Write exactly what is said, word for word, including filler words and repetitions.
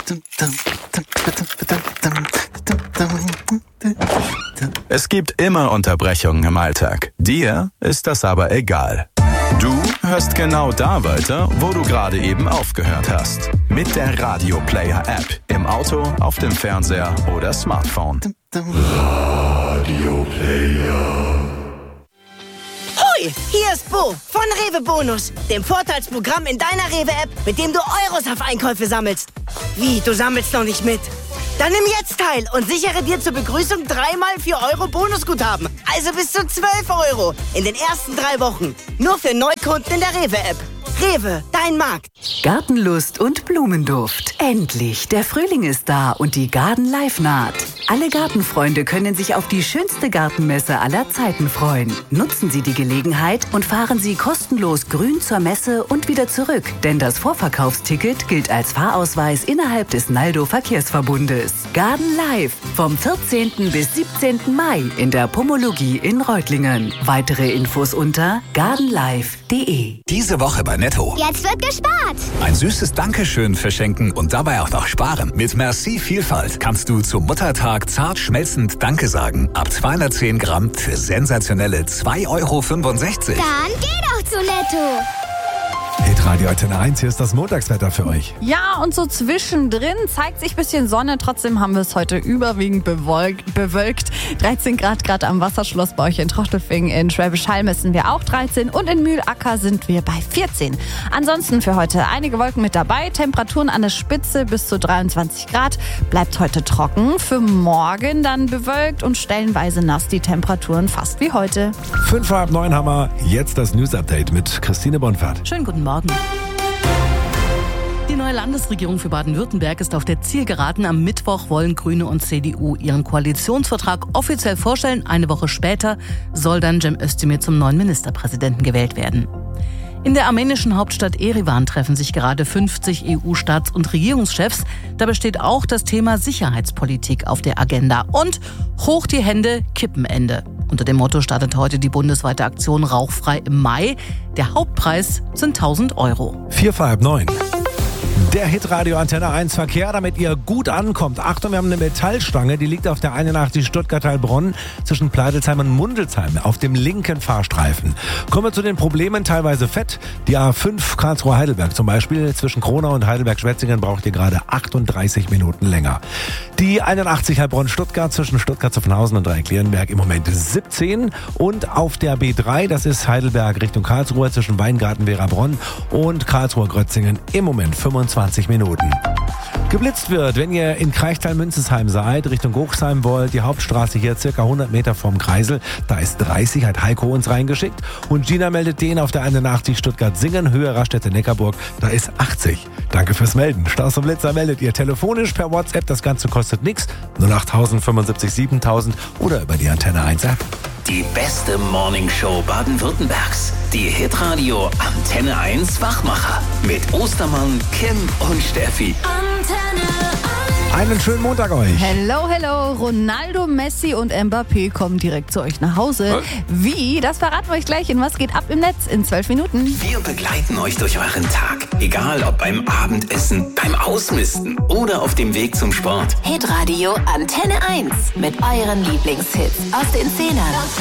Es gibt immer Unterbrechungen im Alltag. Dir ist das aber egal. Du hörst genau da weiter, wo du gerade eben aufgehört hast. Mit der Radio Player App. Im Auto, auf dem Fernseher oder Smartphone. Radio Player. Hoi, hier ist Bo von Rewe Bonus, dem Vorteilsprogramm in deiner Rewe-App, mit dem du Euros auf Einkäufe sammelst. Wie, du sammelst noch nicht mit? Dann nimm jetzt teil und sichere dir zur Begrüßung dreimal vier Euro Bonusguthaben. Also bis zu zwölf Euro in den ersten drei Wochen. Nur für Neukunden in der Rewe-App. Rewe, dein Markt. Gartenlust und Blumenduft. Endlich, der Frühling ist da und die Garden Live naht. Alle Gartenfreunde können sich auf die schönste Gartenmesse aller Zeiten freuen. Nutzen Sie die Gelegenheit und fahren Sie kostenlos grün zur Messe und wieder zurück. Denn das Vorverkaufsticket gilt als Fahrausweis innerhalb des Naldo-Verkehrsverbundes. Garden Live vom vierzehnten bis siebzehnten Mai in der Pomologie in Reutlingen. Weitere Infos unter gardenlive punkt de. Diese Woche bei Netto. Jetzt wird gespart. Ein süßes Dankeschön verschenken und dabei auch noch sparen. Mit Merci Vielfalt kannst du zum Muttertag zart schmelzend Danke sagen. Ab zweihundertzehn Gramm für sensationelle zwei Euro fünfundsechzig. Dann geh doch zu Netto. Hitradio Antenne eins, hier ist das Montagswetter für euch. Ja, und so zwischendrin zeigt sich ein bisschen Sonne. Trotzdem haben wir es heute überwiegend bewölkt. bewölkt. dreizehn Grad gerade am Wasserschloss bei euch in Trochtelfing. In Schwäbisch Hall messen wir auch dreizehn und in Mühlacker sind wir bei vierzehn. Ansonsten für heute einige Wolken mit dabei. Temperaturen an der Spitze bis zu dreiundzwanzig Grad. Bleibt heute trocken. Für morgen dann bewölkt und stellenweise nass. Die Temperaturen fast wie heute. Fünf vor halb neun haben wir jetzt das News-Update mit Christine Bonfahrt. Schönen guten Morgen. Die neue Landesregierung für Baden-Württemberg ist auf der Zielgeraden. Am Mittwoch wollen Grüne und C D U ihren Koalitionsvertrag offiziell vorstellen. Eine Woche später soll dann Cem Özdemir zum neuen Ministerpräsidenten gewählt werden. In der armenischen Hauptstadt Erivan treffen sich gerade fünfzig E U-Staats- und Regierungschefs. Dabei steht auch das Thema Sicherheitspolitik auf der Agenda. Und hoch die Hände, Kippenende. Unter dem Motto startet heute die bundesweite Aktion Rauchfrei im Mai. Der Hauptpreis sind tausend Euro. Vier vor halb neun. Der Hitradio Antenne eins Verkehr, damit ihr gut ankommt. Achtung, wir haben eine Metallstange, die liegt auf der einundachtzig Stuttgart-Heilbronn zwischen Pleidelsheim und Mundelsheim auf dem linken Fahrstreifen. Kommen wir zu den Problemen, teilweise fett. Die A fünf Karlsruhe-Heidelberg zum Beispiel zwischen Kronau und Heidelberg-Schwetzingen braucht ihr gerade achtunddreißig Minuten länger. Die einundachtzig Heilbronn-Stuttgart zwischen Stuttgart-Zuffenhausen und Dreiecklerenberg im Moment siebzehn. Und auf der B drei, das ist Heidelberg Richtung Karlsruhe zwischen Weingarten-Werabronn und Karlsruhe-Grötzingen im Moment fünfundzwanzig Minuten. Geblitzt wird, wenn ihr in Kraichtal-Münzesheim seid, Richtung Hochsheim wollt, die Hauptstraße hier circa hundert Meter vom Kreisel, da ist dreißig, hat Heiko uns reingeschickt. Und Gina meldet den auf der einundachtzig Stuttgart-Singen, Höhe Raststätte-Neckarburg, da ist achtzig. Danke fürs Melden. Staus und Blitzer meldet ihr telefonisch per WhatsApp, das Ganze kostet nichts, null acht tausend fünfundsiebzig siebentausend oder über die Antenne eins App. Die beste Morningshow Baden-Württembergs. Die Hitradio Antenne eins Wachmacher. Mit Ostermann, Kim und Steffi. Antenne eins. Einen schönen Montag euch. Hello, hello. Ronaldo, Messi und Mbappé kommen direkt zu euch nach Hause. Was? Wie? Das verraten wir euch gleich in Was geht ab im Netz in zwölf Minuten. Wir begleiten euch durch euren Tag. Egal ob beim Abendessen, beim Ausmisten oder auf dem Weg zum Sport. Hitradio Antenne eins mit euren Lieblingshits aus den Zehnern.